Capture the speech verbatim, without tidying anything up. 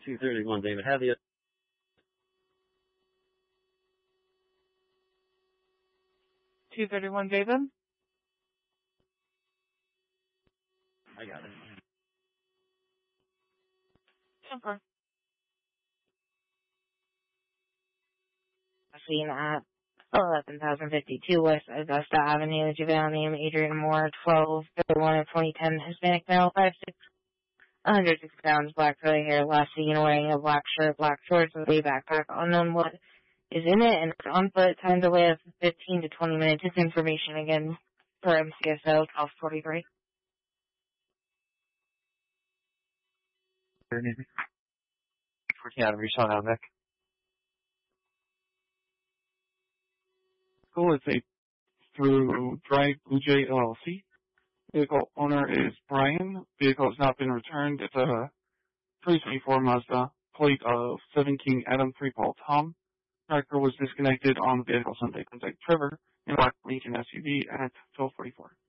two thirty-one, David. Have you? two thirty-one, David? I got it. Okay. Seen at eleven thousand fifty-two West Augusta Avenue, Javale name Adrian Moore, twelve thirty-one of twenty ten, Hispanic male, five six, one hundred six pounds, black curly hair, last seen wearing a black shirt, black shorts, with a backpack, unknown what is in it, and it's on foot, time delay of fifteen to twenty minutes. This information again for M C S O, twelve forty-three. fourteen out of Reshawn Outback. Vehicle is a through Drive Blue Jay L L C. Vehicle owner is Brian. Vehicle has not been returned. It's a three twenty-four Mazda, plate of seven King Adam three Paul Tom. Tracker was disconnected on the vehicle Sunday. Contact Trevor in black Lincoln S U V at twelve forty-four.